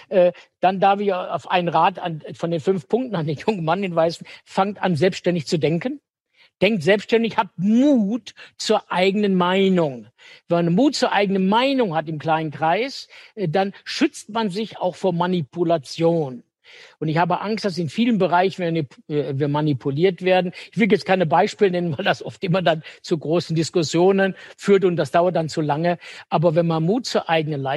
Dann darf ich auf einen Rat von den 5 Punkten an den jungen Mann hinweisen: Fangt an, selbstständig zu denken. Denkt selbstständig, habt Mut zur eigenen Meinung. Wenn man Mut zur eigenen Meinung hat im kleinen Kreis, dann schützt man sich auch vor Manipulation. Und ich habe Angst, dass in vielen Bereichen wir manipuliert werden. Ich will jetzt keine Beispiele nennen, weil das oft immer dann zu großen Diskussionen führt und das dauert dann zu lange. Aber wenn man Mut zur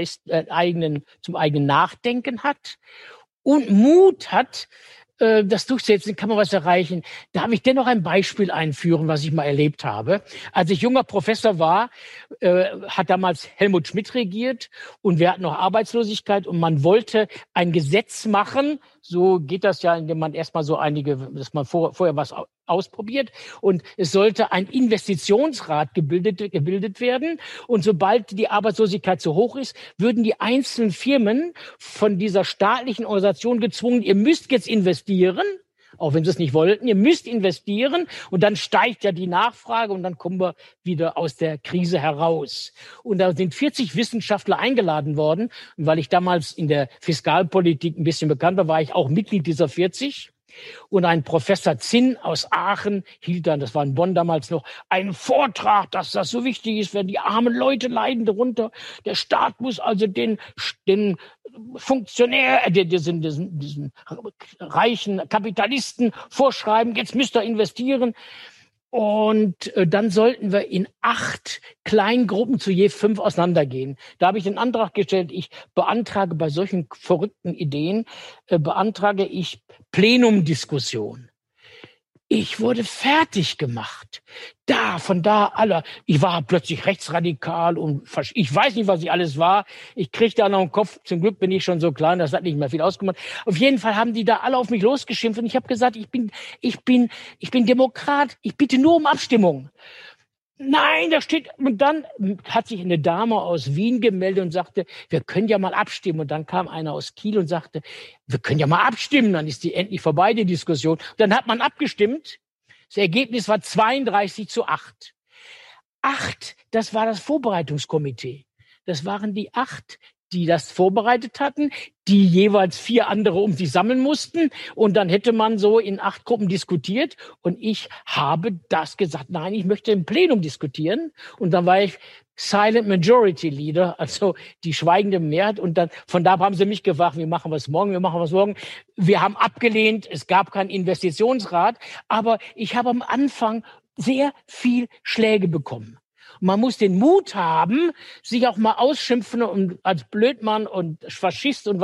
zum eigenen Nachdenken hat und Mut hat, das durchsetzen, kann man was erreichen. Darf ich dennoch ein Beispiel einführen, was ich mal erlebt habe? Als ich junger Professor war, hat damals Helmut Schmidt regiert und wir hatten noch Arbeitslosigkeit und man wollte ein Gesetz machen. So geht das ja, indem man erstmal dass man vorher was ausprobiert. Und es sollte ein Investitionsrat gebildet werden. Und sobald die Arbeitslosigkeit zu hoch ist, würden die einzelnen Firmen von dieser staatlichen Organisation gezwungen, ihr müsst jetzt investieren, auch wenn sie es nicht wollten, ihr müsst investieren und dann steigt ja die Nachfrage und dann kommen wir wieder aus der Krise heraus. Und da sind 40 Wissenschaftler eingeladen worden. Und weil ich damals in der Fiskalpolitik ein bisschen bekannt war ich auch Mitglied dieser 40. Und ein Professor Zinn aus Aachen hielt dann, das war in Bonn damals noch, einen Vortrag, dass das so wichtig ist, wenn die armen Leute leiden darunter. Der Staat muss also den Funktionär, diesen reichen Kapitalisten vorschreiben, jetzt müsst ihr investieren. Und dann sollten wir in 8 Kleingruppen zu je 5 auseinandergehen. Da habe ich den Antrag gestellt, ich beantrage bei solchen verrückten Ideen, beantrage ich Plenumdiskussion. Ich wurde fertig gemacht. Von da alle. Ich war plötzlich rechtsradikal und ich weiß nicht, was ich alles war. Ich kriegte da noch einen Kopf. Zum Glück bin ich schon so klein, das hat nicht mehr viel ausgemacht. Auf jeden Fall haben die da alle auf mich losgeschimpft und ich habe gesagt, ich bin Demokrat. Ich bitte nur um Abstimmung. Nein, da steht, und dann hat sich eine Dame aus Wien gemeldet und sagte, wir können ja mal abstimmen. Und dann kam einer aus Kiel und sagte, wir können ja mal abstimmen, dann ist die endlich vorbei, die Diskussion. Und dann hat man abgestimmt. Das Ergebnis war 32:8. 8, das war das Vorbereitungskomitee. Das waren die 8, die das vorbereitet hatten, die jeweils 4 andere um sich sammeln mussten. Und dann hätte man so in 8 Gruppen diskutiert. Und ich habe das gesagt, nein, ich möchte im Plenum diskutieren. Und dann war ich Silent Majority Leader, also die schweigende Mehrheit. Und dann von da haben sie mich gefragt, wir machen was morgen. Wir haben abgelehnt, es gab keinen Investitionsrat. Aber ich habe am Anfang sehr viel Schläge bekommen. Man muss den Mut haben, sich auch mal ausschimpfen und als Blödmann und Faschist und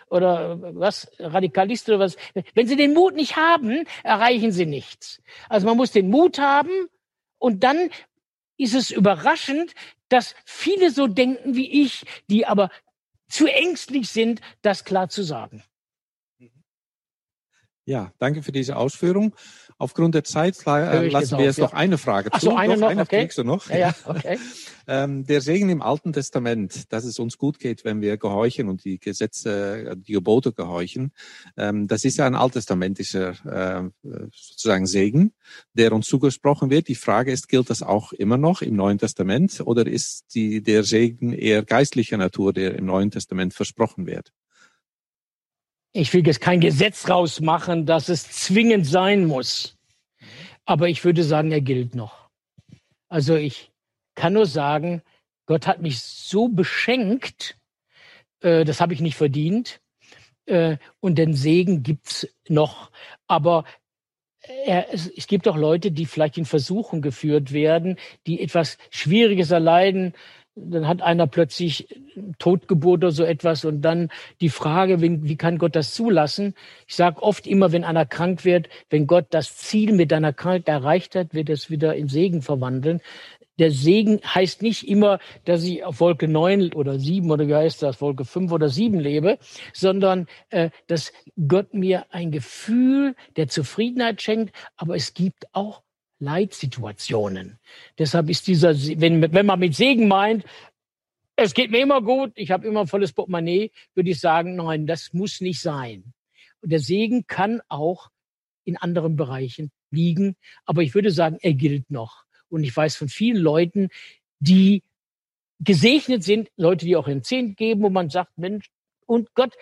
Radikalist oder was. Wenn Sie den Mut nicht haben, erreichen Sie nichts. Also man muss den Mut haben und dann ist es überraschend, dass viele so denken wie ich, die aber zu ängstlich sind, das klar zu sagen. Ja, danke für diese Ausführung. Aufgrund der Zeit lassen wir jetzt noch eine Frage zu. Ach so, eine noch, okay. Kriegst du noch. Ja, okay. Der Segen im Alten Testament, dass es uns gut geht, wenn wir gehorchen und die Gesetze, die Gebote gehorchen, das ist ja ein alttestamentischer sozusagen Segen, der uns zugesprochen wird. Die Frage ist, gilt das auch immer noch im Neuen Testament oder ist der Segen eher geistlicher Natur, der im Neuen Testament versprochen wird? Ich will jetzt kein Gesetz rausmachen, dass es zwingend sein muss. Aber ich würde sagen, er gilt noch. Also ich kann nur sagen, Gott hat mich so beschenkt, das habe ich nicht verdient. Und den Segen gibt's noch. Aber es gibt auch Leute, die vielleicht in Versuchung geführt werden, die etwas Schwieriges erleiden. Dann hat einer plötzlich Totgeburt oder so etwas und dann die Frage, wie kann Gott das zulassen? Ich sage oft immer, wenn einer krank wird, wenn Gott das Ziel mit deiner Krankheit erreicht hat, wird es wieder in Segen verwandeln. Der Segen heißt nicht immer, dass ich auf Wolke 9 oder 7 oder wie heißt das, Wolke 5 oder 7 lebe, sondern dass Gott mir ein Gefühl der Zufriedenheit schenkt, aber es gibt auch Leitsituationen. Deshalb ist wenn man mit Segen meint, es geht mir immer gut, ich habe immer ein volles Portemonnaie, würde ich sagen, nein, das muss nicht sein. Und der Segen kann auch in anderen Bereichen liegen, aber ich würde sagen, er gilt noch. Und ich weiß von vielen Leuten, die gesegnet sind, Leute, die auch einen Zehnten geben, wo man sagt, Mensch, und Gott